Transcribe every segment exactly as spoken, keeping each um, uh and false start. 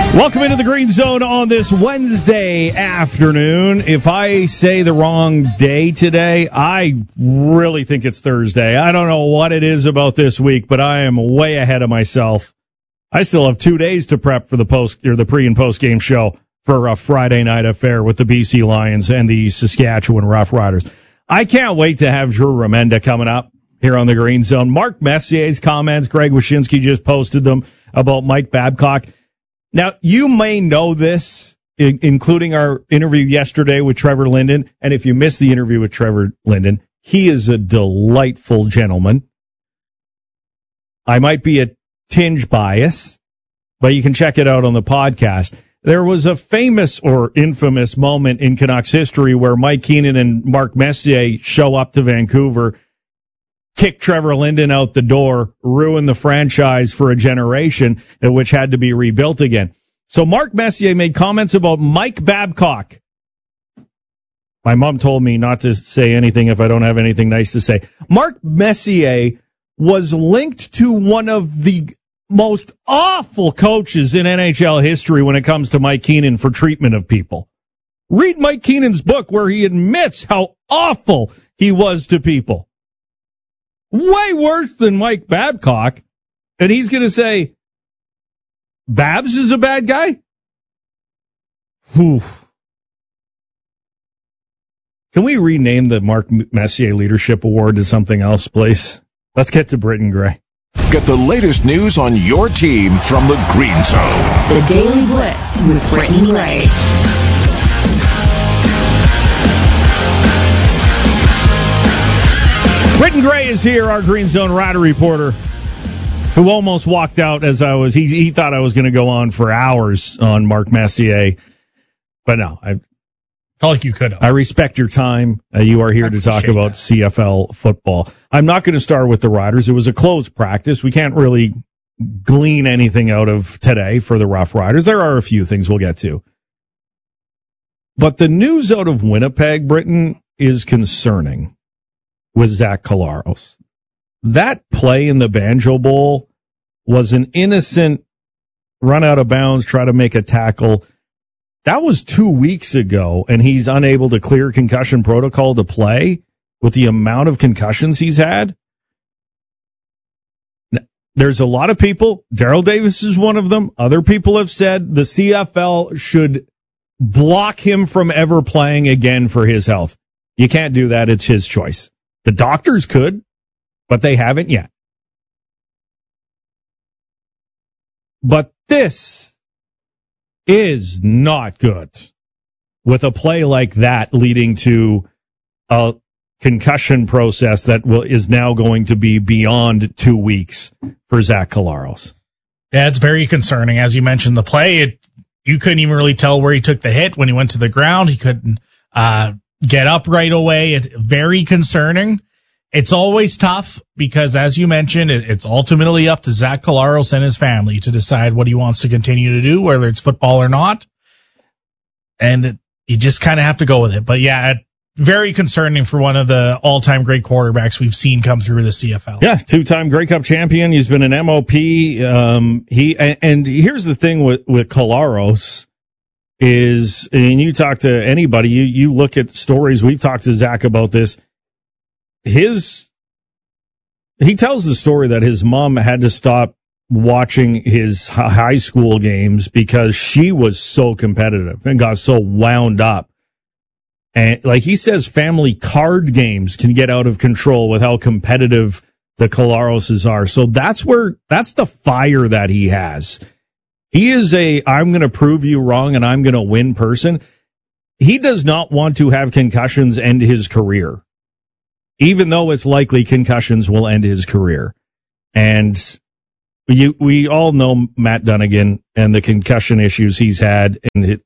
Welcome into the Green Zone on this Wednesday afternoon. If I say the wrong day today, I really think it's Thursday. I don't know what it is about this week, but I am way ahead of myself. I still have two days to prep for the post or the pre and post game show for a Friday night affair with the B C Lions and the Saskatchewan Roughriders. I can't wait to have Drew Remenda coming up here on the Green Zone. Mark Messier's comments, Greg Wyshynski just posted them about Mike Babcock. Now, you may know this, including our interview yesterday with Trevor Linden. And if you missed the interview with Trevor Linden, he is a delightful gentleman. I might be a tinge bias, but you can check it out on the podcast. There was a famous or infamous moment in Canucks history where Mike Keenan and Mark Messier show up to Vancouver, kick Trevor Linden out the door, ruin the franchise for a generation, which had to be rebuilt again. So Mark Messier made comments about Mike Babcock. My mom told me not to say anything if I don't have anything nice to say. Mark Messier was linked to one of the most awful coaches in N H L history when it comes to Mike Keenan for treatment of people. Read Mike Keenan's book where he admits how awful he was to people. Way worse than Mike Babcock. And he's going to say, Babs is a bad guy? Whew. Can we rename the Mark Messier Leadership Award to something else, please? Let's get to Britton Gray. Get the latest news on your team from the Green Zone. The Daily Blitz with Britton Gray. Britton Gray is here, our Green Zone Rider reporter, who almost walked out as I was, he, he thought I was going to go on for hours on Mark Messier. But no, I felt like you could have. I respect your time. Uh, you are here I to talk about that. C F L football. I'm not going to start with the Riders. It was a closed practice. We can't really glean anything out of today for the Rough Riders. There are a few things we'll get to. But the news out of Winnipeg, Britton, is concerning. With Zach Collaros. That play in the Banjo Bowl was an innocent run out of bounds, try to make a tackle. That was two weeks ago, and he's unable to clear concussion protocol to play with the amount of concussions he's had. There's a lot of people, Daryl Davis is one of them, other people have said the C F L should block him from ever playing again for his health. You can't do that, it's his choice. The doctors could, but they haven't yet. But this is not good with a play like that leading to a concussion process that will, is now going to be beyond two weeks for Zach Collaros. Yeah, it's very concerning. As you mentioned, the play, it, you couldn't even really tell where he took the hit when he went to the ground. He couldn't uh get up right away. It's very concerning. It's always tough because, as you mentioned, it, it's ultimately up to Zach Collaros and his family to decide what he wants to continue to do, whether it's football or not. And it, you just kind of have to go with it. But yeah, it, very concerning for one of the all-time great quarterbacks we've seen come through the C F L. Yeah, two-time Grey Cup champion. He's been an M O P. Um, he and, and here's the thing with, with Collaros. Is, and you talk to anybody, you, you look at stories, we've talked to Zach about this, his, he tells the story that his mom had to stop watching his high school games because she was so competitive and got so wound up. And like he says, family card games can get out of control with how competitive the Collaroses are. So that's where, that's the fire that he has. He is a, I'm going to prove you wrong and I'm going to win person. He does not want to have concussions end his career, even though it's likely concussions will end his career. And you, we all know Matt Dunnigan and the concussion issues he's had and it,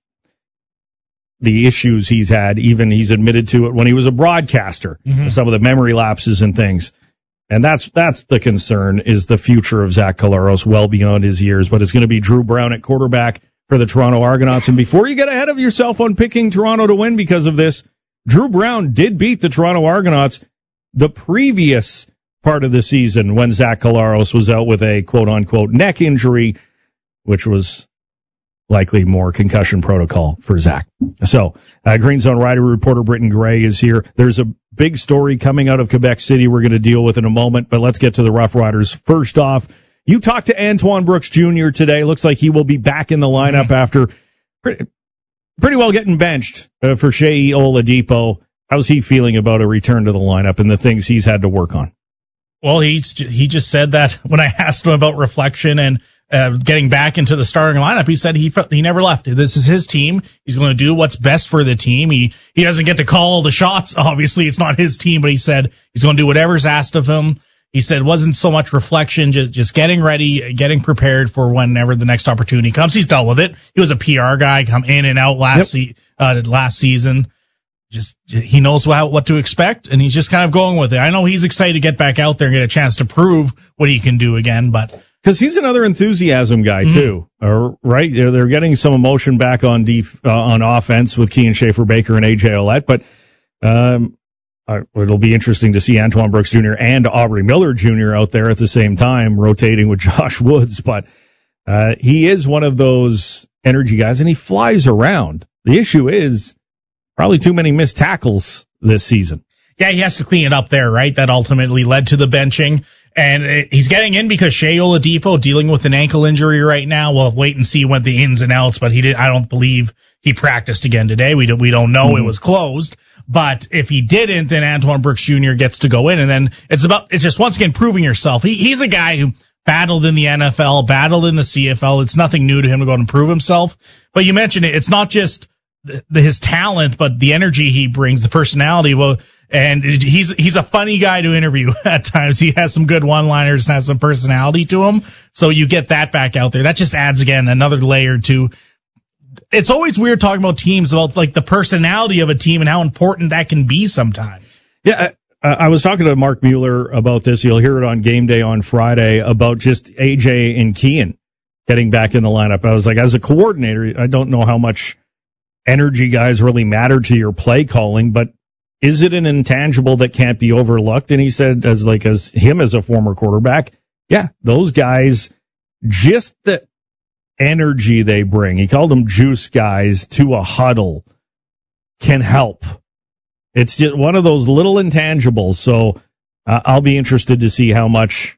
the issues he's had. Even he's admitted to it when he was a broadcaster, mm-hmm. some of the memory lapses and things. And that's that's the concern, is the future of Zach Collaros well beyond his years. But it's going to be Drew Brown at quarterback for the Toronto Argonauts. And before you get ahead of yourself on picking Toronto to win because of this, Drew Brown did beat the Toronto Argonauts the previous part of the season when Zach Collaros was out with a quote-unquote neck injury, which was likely more concussion protocol for Zach. So, uh, Green Zone Rider reporter Britton Gray is here. There's a big story coming out of Quebec City we're going to deal with in a moment, but let's get to the Rough Riders. First off, you talked to Antoine Brooks Junior today. Looks like he will be back in the lineup mm-hmm. after pretty, pretty well getting benched uh, for Shea Oladipo. How's he feeling about a return to the lineup and the things he's had to work on? Well, he's he just said that when I asked him about reflection and uh, getting back into the starting lineup, he said he felt, he never left. This is his team. He's going to do what's best for the team. He he doesn't get to call the shots. Obviously, it's not his team, but he said he's going to do whatever's asked of him. He said it wasn't so much reflection, just just getting ready, getting prepared for whenever the next opportunity comes. He's dealt with it. He was a P R guy, come in and out last yep. se- uh, last season. Just he knows what, what to expect, and he's just kind of going with it. I know he's excited to get back out there and get a chance to prove what he can do again, but because he's another enthusiasm guy mm-hmm. too, or, right? They're getting some emotion back on def, uh, on offense with Kean Schaefer-Baker and A J Ouellette, but um, uh, it'll be interesting to see Antoine Brooks Junior and Aubrey Miller Junior out there at the same time, rotating with Josh Woods. But uh, he is one of those energy guys, and he flies around. The issue is probably too many missed tackles this season. Yeah, he has to clean it up there, right? That ultimately led to the benching. And he's getting in because Shea Oladipo dealing with an ankle injury right now. We'll wait and see what the ins and outs, but he did, I don't believe he practiced again today. We don't, we don't know. Mm-hmm. It was closed. But if he didn't, then Antoine Brooks Junior gets to go in. And then it's about, it's just once again proving yourself. He, he's a guy who battled in the N F L, battled in the C F L. It's nothing new to him to go out and prove himself. But you mentioned it. It's not just the, his talent, but the energy he brings, the personality. Well, and he's he's a funny guy to interview at times. He has some good one-liners and has some personality to him. So you get that back out there. That just adds, again, another layer to. It's always weird talking about teams, about like the personality of a team and how important that can be sometimes. Yeah, I, I was talking to Mark Mueller about this. You'll hear it on Game Day on Friday about just A J and Kean getting back in the lineup. I was like, as a coordinator, I don't know how much energy guys really matter to your play calling, but is it an intangible that can't be overlooked? And he said, as like as him as a former quarterback, yeah, those guys, just the energy they bring, he called them juice guys, to a huddle can help. It's just one of those little intangibles. So uh, I'll be interested to see how much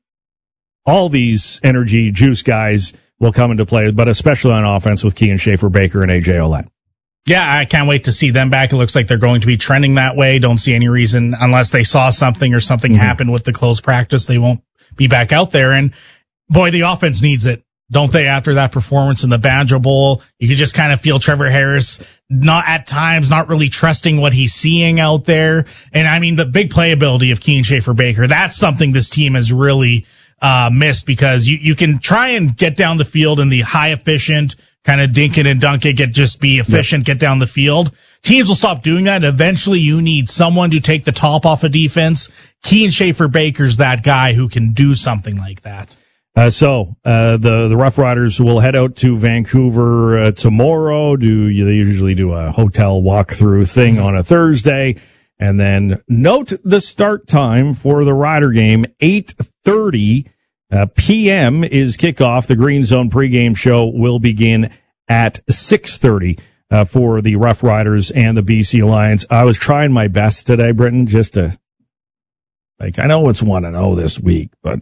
all these energy juice guys will come into play, but especially on offense with Kean Schaefer-Baker and A J Ouellette. Yeah, I can't wait to see them back. It looks like they're going to be trending that way. Don't see any reason, unless they saw something or something mm-hmm. happened with the close practice, they won't be back out there. And boy, the offense needs it, don't they? After that performance in the Banjo Bowl, you could just kind of feel Trevor Harris not at times not really trusting what he's seeing out there. And I mean, the big playability of Kean Schaefer-Baker, that's something this team has really uh missed, because you, you can try and get down the field in the high efficient kind of dink it and dunk it, get just be efficient, yep. get down the field. Teams will stop doing that. Eventually, you need someone to take the top off of defense. Kean Schaefer-Baker's that guy who can do something like that. Uh, so uh, the the Rough Riders will head out to Vancouver uh, tomorrow. Do they usually do a hotel walkthrough thing mm-hmm. on a Thursday, and then note the start time for the Rider game, eight thirty. Uh, P M is kickoff. The Green Zone pregame show will begin at six thirty uh, for the Rough Riders and the B C Lions. I was trying my best today, Britton, just to, like, I know it's one and oh this week, but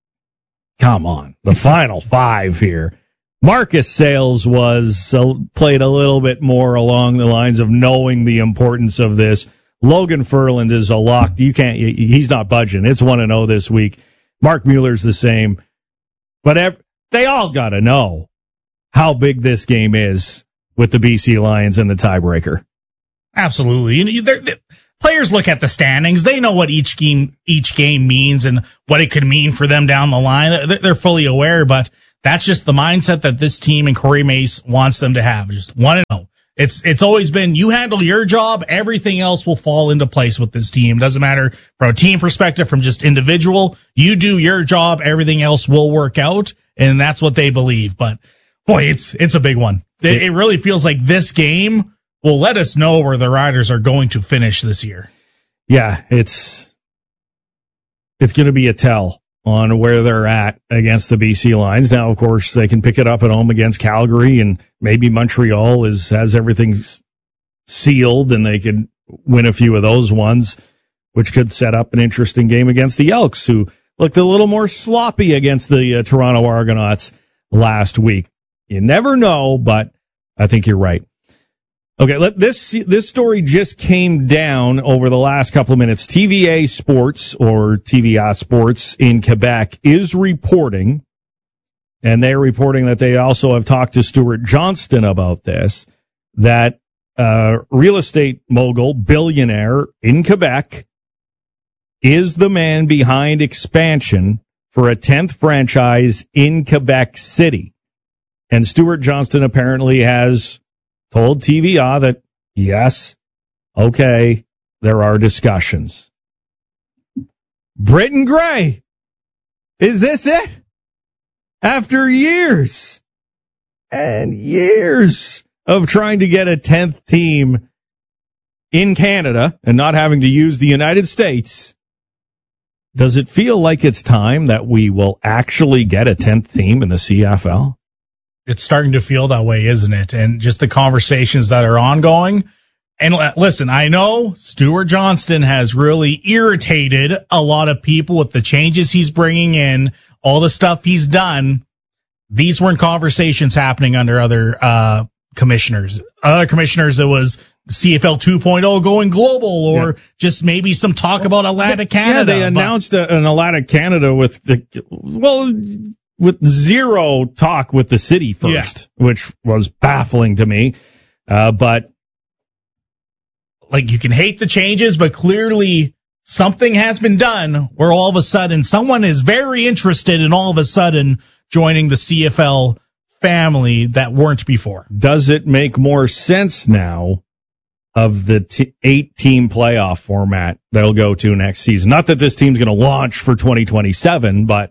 come on. The final five here. Marcus Sayles was uh, played a little bit more along the lines of knowing the importance of this. Logan Ferland is a lock. You can't, he's not budging. It's one and oh this week. Mark Mueller's the same, but ev- they all got to know how big this game is with the B C Lions and the tiebreaker. Absolutely. You know, they're, players look at the standings. They know what each game, each game means and what it could mean for them down the line. They're, they're fully aware, but that's just the mindset that this team and Corey Mace wants them to have. Just one and oh. It's, it's always been, you handle your job, everything else will fall into place with this team. Doesn't matter from a team perspective, from just individual. You do your job, everything else will work out, and that's what they believe. But boy, it's, it's a big one. It, it really feels like this game will let us know where the Riders are going to finish this year. Yeah, it's, it's going to be a tell on where they're at against the B C Lions. Now, of course, they can pick it up at home against Calgary, and maybe Montreal is has everything sealed, and they could win a few of those ones, which could set up an interesting game against the Elks, who looked a little more sloppy against the uh, Toronto Argonauts last week. You never know, but I think you're right. Okay, let this this story just came down over the last couple of minutes. T V A Sports, or T V A Sports in Quebec, is reporting, and they're reporting that they also have talked to Stuart Johnston about this, that uh, real estate mogul, billionaire in Quebec, is the man behind expansion for a tenth franchise in Quebec City. And Stuart Johnston apparently has told T V A that, yes, okay, there are discussions. Britton Gray, is this it? After years and years of trying to get a tenth team in Canada and not having to use the United States, does it feel like it's time that we will actually get a tenth team in the C F L? It's starting to feel that way, isn't it? And just the conversations that are ongoing. And listen, I know Stuart Johnston has really irritated a lot of people with the changes he's bringing in, all the stuff he's done. These weren't conversations happening under other uh commissioners. Other commissioners, it was C F L two point oh going global, or yeah. just maybe some talk about Atlantic Canada. Yeah, they announced a, an Atlantic Canada with the, well, with zero talk with the city first, yeah. which was baffling to me. Uh, but like, you can hate the changes, but clearly something has been done where all of a sudden someone is very interested in all of a sudden joining the C F L family that weren't before. Does it make more sense now of the t- eight-team playoff format they'll go to next season? Not that this team's going to launch for twenty twenty-seven, but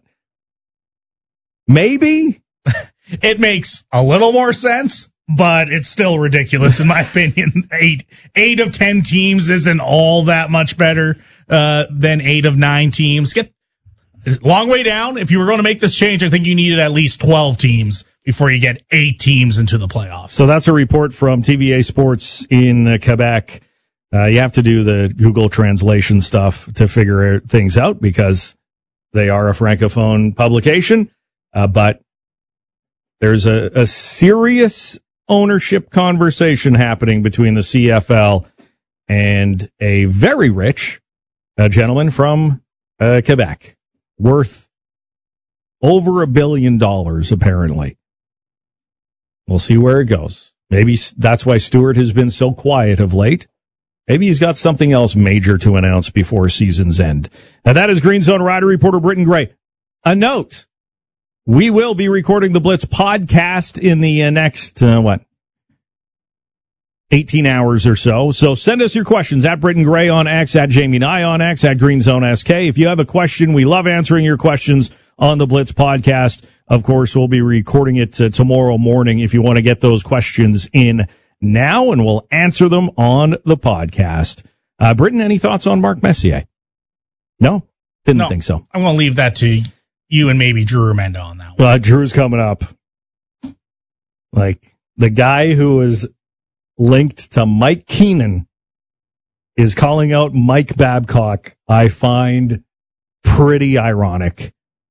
maybe. It makes a little more sense, but it's still ridiculous in my opinion. Eight, eight of ten teams isn't all that much better uh, than eight of nine teams. Get long way down. If you were going to make this change, I think you needed at least twelve teams before you get eight teams into the playoffs. So that's a report from T V A Sports in uh, Quebec. Uh, you have to do the Google translation stuff to figure things out because they are a Francophone publication. Uh, but there's a, a serious ownership conversation happening between the C F L and a very rich uh, gentleman from uh, Quebec, worth over a billion dollars, apparently. We'll see where it goes. Maybe that's why Stuart has been so quiet of late. Maybe he's got something else major to announce before season's end. Now, that is Green Zone Rider reporter Britton Gray. A note. We will be recording the Blitz podcast in the uh, next, uh, what, eighteen hours or so. So send us your questions at Britton Gray on X, at Jamie Nye on X, at Green Zone S K. If you have a question, we love answering your questions on the Blitz podcast. Of course, we'll be recording it uh, tomorrow morning if you want to get those questions in now, and we'll answer them on the podcast. Uh, Britton, any thoughts on Mark Messier? No? Didn't no, think so. I'm going to leave that to you and maybe Drew Remenda on that one. Well, Drew's coming up. Like, the guy who is linked to Mike Keenan is calling out Mike Babcock, I find pretty ironic.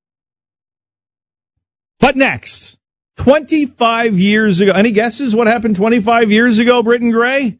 But next, twenty-five years ago, any guesses what happened twenty-five years ago, Britton Gray?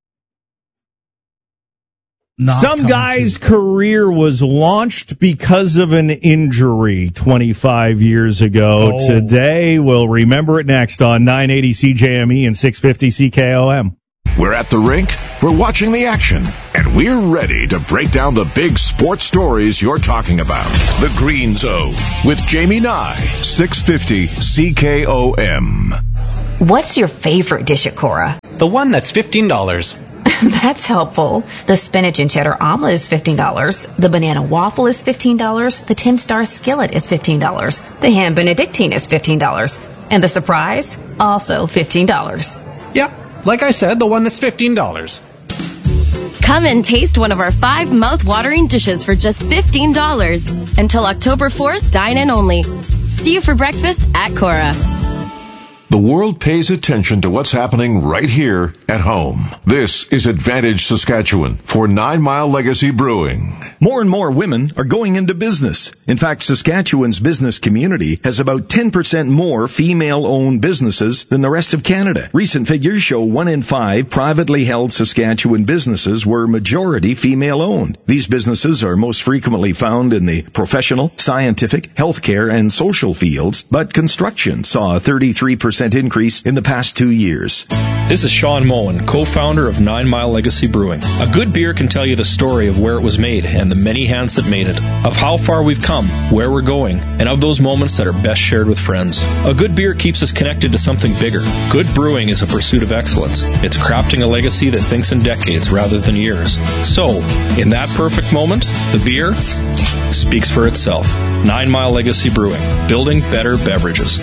Not Some guy's to. career was launched because of an injury twenty-five years ago. Oh. Today, we'll remember it next on nine eighty C J M E and six fifty C K O M. We're at the rink, we're watching the action, and we're ready to break down the big sports stories you're talking about. The Green Zone with Jamie Nye, six fifty C K O M. What's your favorite dish at Cora? The one that's fifteen dollars. That's helpful. The spinach and cheddar omelet is fifteen dollars. The banana waffle is fifteen dollars. The ten-star skillet is fifteen dollars. The ham benedictine is fifteen dollars. And the surprise, also fifteen dollars. Yep, like I said, the one that's fifteen dollars. Come and taste one of our five mouth-watering dishes for just fifteen dollars. Until October fourth, dine-in only. See you for breakfast at Cora. The world pays attention to what's happening right here at home. This is Advantage Saskatchewan for Nine Mile Legacy Brewing. More and more women are going into business. In fact, Saskatchewan's business community has about ten percent more female-owned businesses than the rest of Canada. Recent figures show one in five privately held Saskatchewan businesses were majority female-owned. These businesses are most frequently found in the professional, scientific, healthcare, and social fields, but construction saw a thirty-three percent increase in the past two years. This is Sean Moen, co-founder of Nine Mile Legacy Brewing. A good beer can tell you the story of where it was made and the many hands that made it, of how far we've come, where we're going, and of those moments that are best shared with friends. A good beer keeps us connected to something bigger. Good brewing is a pursuit of excellence. It's crafting a legacy that thinks in decades rather than years. So, in that perfect moment, the beer speaks for itself. Nine Mile Legacy Brewing, building better beverages.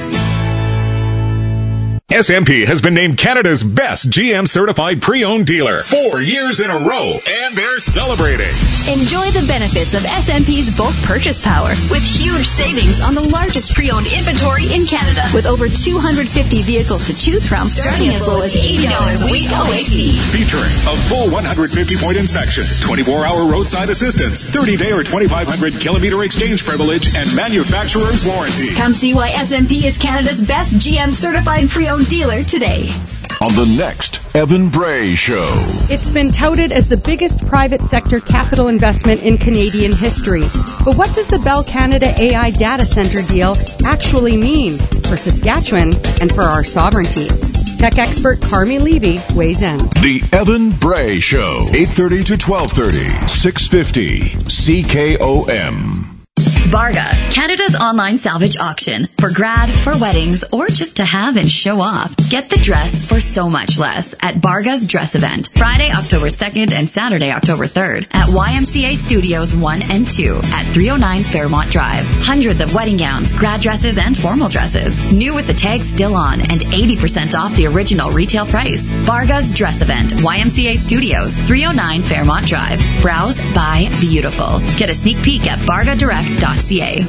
S M P has been named Canada's best G M certified pre-owned dealer four years in a row, and they're celebrating. Enjoy the benefits of S M P's bulk purchase power with huge savings on the largest pre-owned inventory in Canada. With over two hundred fifty vehicles to choose from, starting as low as eighty dollars a week O A C. Featuring a full one hundred fifty point inspection, twenty-four hour roadside assistance, thirty day or twenty-five hundred kilometer exchange privilege, and manufacturer's warranty. Come see why S M P is Canada's best G M certified pre-owned dealer today. On the next Evan Bray Show. It's been touted as the biggest private sector capital investment in Canadian history. But what does the Bell Canada A I data center deal actually mean for Saskatchewan and for our sovereignty? Tech expert Carmi Levy weighs in. The Evan Bray Show, eight thirty to twelve thirty, six fifty C K O M. Barga, Canada's online salvage auction. For grad, for weddings, or just to have and show off. Get the dress for so much less at Barga's Dress Event. Friday, October second and Saturday, October third at Y M C A Studios one and two at three oh nine Fairmont Drive. Hundreds of wedding gowns, grad dresses, and formal dresses. New with the tags still on and eighty percent off the original retail price. Barga's Dress Event, Y M C A Studios, three oh nine Fairmont Drive. Browse, buy, beautiful. Get a sneak peek at barga direct dot c a.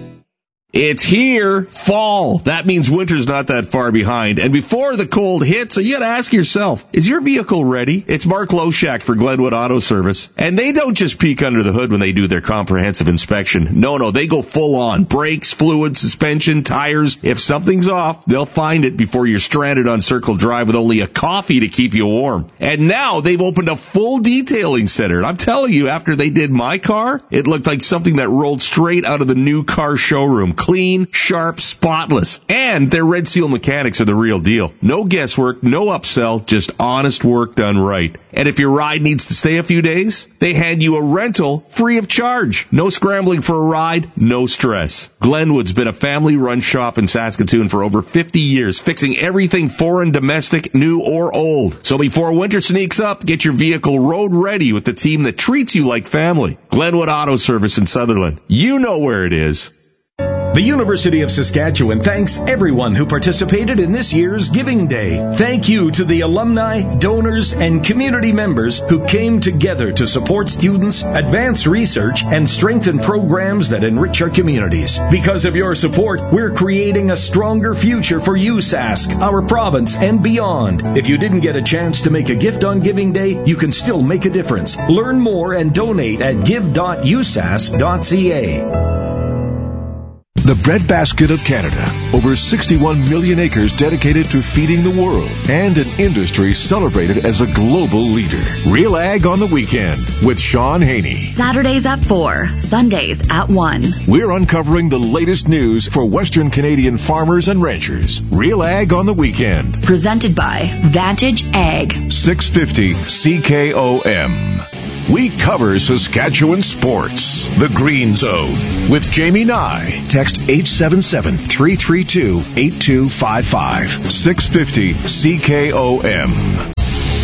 It's here, fall. That means winter's not that far behind. And before the cold hits, you gotta ask yourself, is your vehicle ready? It's Mark Loshak for Glenwood Auto Service. And they don't just peek under the hood when they do their comprehensive inspection. No, no, they go full on. Brakes, fluid, suspension, tires. If something's off, they'll find it before you're stranded on Circle Drive with only a coffee to keep you warm. And now they've opened a full detailing center. And I'm telling you, after they did my car, it looked like something that rolled straight out of the new car showroom. Clean, sharp, spotless. And their Red Seal mechanics are the real deal. No guesswork, no upsell, just honest work done right. And if your ride needs to stay a few days, they hand you a rental free of charge. No scrambling for a ride, no stress. Glenwood's been a family-run shop in Saskatoon for over fifty years, fixing everything foreign, domestic, new, or old. So before winter sneaks up, get your vehicle road ready with the team that treats you like family. Glenwood Auto Service in Sutherland. You know where it is. The University of Saskatchewan thanks everyone who participated in this year's Giving Day. Thank you to the alumni, donors, and community members who came together to support students, advance research, and strengthen programs that enrich our communities. Because of your support, we're creating a stronger future for U S A S C, our province, and beyond. If you didn't get a chance to make a gift on Giving Day, you can still make a difference. Learn more and donate at give dot u s a s c dot c a. The breadbasket of Canada. Over sixty-one million acres dedicated to feeding the world. And an industry celebrated as a global leader. Real Ag on the Weekend with Sean Haney. Saturdays at four, Sundays at one. We're uncovering the latest news for Western Canadian farmers and ranchers. Real Ag on the Weekend. Presented by Vantage Ag. six fifty C K O M. We cover Saskatchewan sports. The Green Zone with Jamie Nye. Text eight seven seven, three three two, eight two five five. six fifty C K O M.